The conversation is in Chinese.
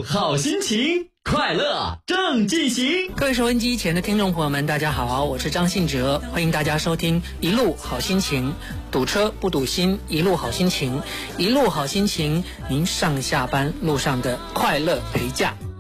路好心情，快乐正进行。 各位收音机前的听众朋友们，大家好，我是张信哲，欢迎大家收听一路好心情，堵车不堵心，一路好心情，一路好心情，您上下班路上的快乐陪驾。